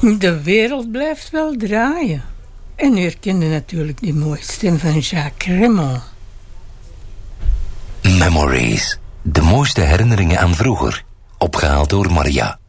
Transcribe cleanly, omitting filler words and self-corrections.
De wereld blijft wel draaien. En u herkende natuurlijk die mooie stem van Jacques Raymond. Memories. De mooiste herinneringen aan vroeger. Opgehaald door Maria.